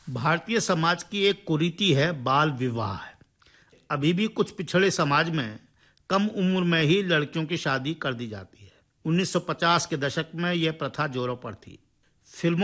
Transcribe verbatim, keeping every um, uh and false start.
भारतीय समाज की एक कुरीति है बाल विवाह। अभी भी कुछ पिछड़े समाज में कम उम्र में ही लड़कियों की शादी कर दी जाती है। उन्नीस सौ पचास के दशक में यह प्रथा जोरों पर थी। फिल्मों